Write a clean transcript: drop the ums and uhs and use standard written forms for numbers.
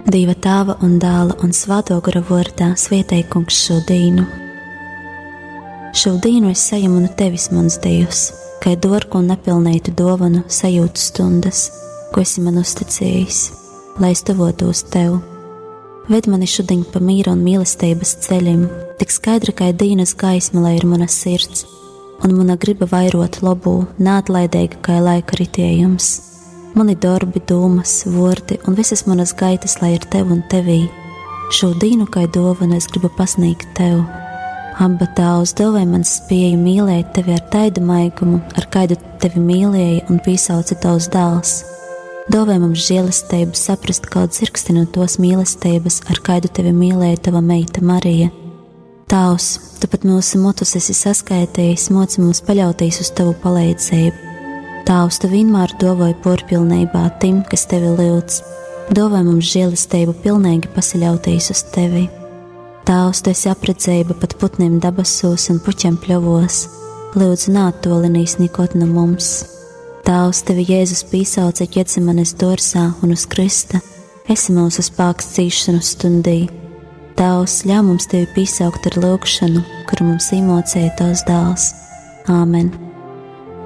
Dieva Tēva un Dēla un Svēto gara vārdā svētī Kungs šo dienu. Šo dienu es saņemu no Tevis, mans Dievs, kā dārgu un nepilnītu dāvanu sajūtu stundas, ko esi man uzticējis, lai es tuvotos Tev. Ved mani šodien pa mīra un mīlestības ceļiem, tik skaidra kā dienas gaisma, lai ir mana sirds, un mana griba vairot labu, neatlaidīga kā laika ritējums. Mani darbi, domas, vārdi un visas manas gaitas, lai ir Tev un Tevī. Šo dienu kā dāvanu es gribu pasniegt Tev. Abba Tēvs, dāvāj man spēju mīlēt Tevi ar taidu maigumu, ar kādu Tevi mīlēja un piesauca Tavs dēls. Dāvāj mums žēlastību saprast kaut dzirksti no tos mīlestības, ar kādu Tevi mīlēja Tava meita Marija. Tavs, Tu pat mūsu motus esi saskaitījis, moci mums paļauties uz Tavu palīdzību. Tavs, Tu vienmēr dāvāj porpilnībā tim, kas Tevi lūdz. Dāvāj mums žēlastību pilnīgi pasaļauties uz Tevi. Tavs, Tu esi apredzība pat putniem dabasos un puķiem pļovos. Lūdzu, neattolinīs nekot no mums. Tavs, Tevi Jēzus pīsauca Ģetsemanes dārzā un uz krista. Esi mūsu spēks cīšanu stundī. Tavs, ļauj mums Tevi pīsaukt ar lūgšanu, kuru mums īmocēja Tavs dēls. Āmen.